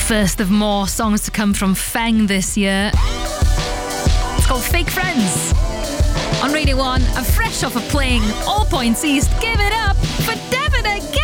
first of more songs to come from Feng this year. It's called Fake Friends. On Radio 1, and fresh off of playing All Points East, give it up for Devon again!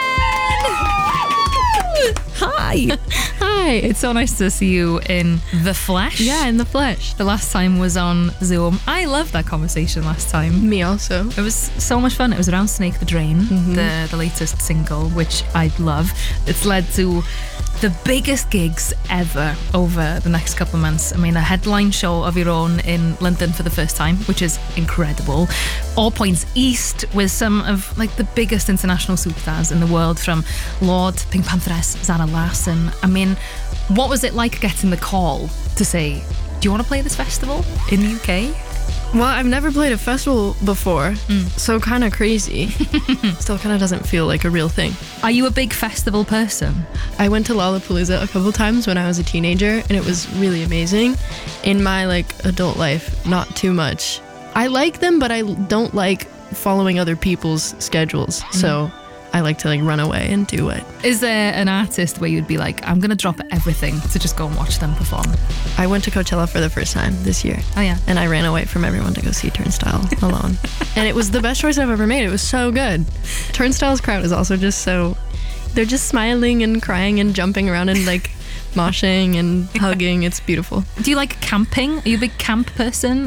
Hi! Hi, it's so nice to see you in the flesh. Yeah, in the flesh. The last time was on Zoom. I loved that conversation last time. Me also. It was so much fun. It was around Snake the Drain, the latest single, which I love. It's led to the biggest gigs ever over the next couple of months. I mean, a headline show of your own in London for the first time, which is incredible. All Points East with some of like the biggest international superstars in the world, from Lord, Pink Pantheress, Zara Larsson. I mean, what was it like getting the call to say, do you want to play this festival in the UK? Well, I've never played a festival before, so kind of crazy. Still kind of doesn't feel like a real thing. Are you a big festival person? I went to Lollapalooza a couple times when I was a teenager, and it was really amazing. In my adult life, not too much. I like them, but I don't like following other people's schedules. So I like to run away and do it. Is there an artist where you'd be like, I'm going to drop everything to just go and watch them perform? I went to Coachella for the first time this year. Oh, yeah. And I ran away from everyone to go see Turnstile alone. And it was the best choice I've ever made. It was so good. Turnstile's crowd is also just so... They're just smiling and crying and jumping around and moshing and hugging. It's beautiful. Do you like camping? Are you a big camp person?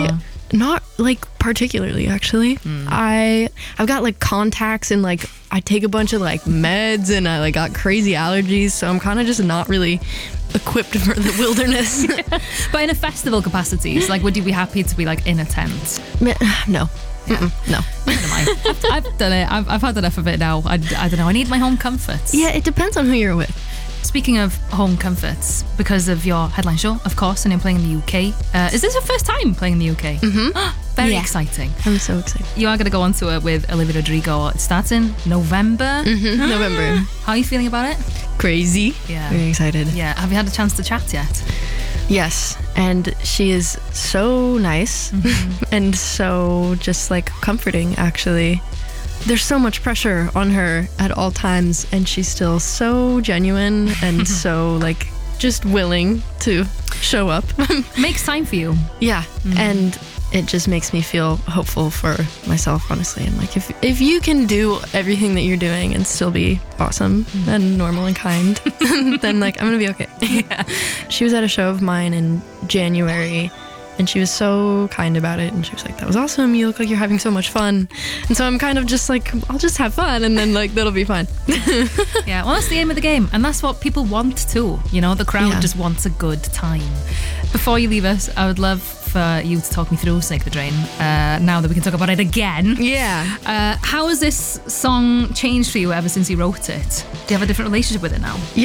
Not particularly, actually. I've got contacts and I take a bunch of meds, and I got crazy allergies, so I'm kind of just not really equipped for the wilderness. But in a festival capacity, so, would you be happy to be in a tent? No. Yeah. No. Never mind. I've done it. I've had enough of it now. I don't know. I need my home comforts. Yeah, it depends on who you're with. Speaking of home comforts, because of your headline show, of course, and you're playing in the UK. Is this your first time playing in the UK? Very exciting. I'm so excited. You are going to go on tour with Olivia Rodrigo. It starts in November. November. How are you feeling about it? Crazy. Yeah. Very excited. Yeah. Have you had a chance to chat yet? Yes. And she is so nice and so just comforting, actually. There's so much pressure on her at all times, and she's still so genuine and so just willing to show up. Makes time for you. Yeah. And it just makes me feel hopeful for myself, honestly. And if you can do everything that you're doing and still be awesome and normal and kind, then I'm gonna be okay. Yeah. She was at a show of mine in January, and she was so kind about it, and she was like, that was awesome, you look like you're having so much fun. And so I'm kind of just I'll just have fun, and then that'll be fine. Yeah, well, that's the aim of the game, and that's what people want too. The crowd just wants a good time. Before you leave us, I would love for you to talk me through Snake the Drain, now that we can talk about it again. Yeah. How has this song changed for you ever since you wrote it? Do you have a different relationship with it now?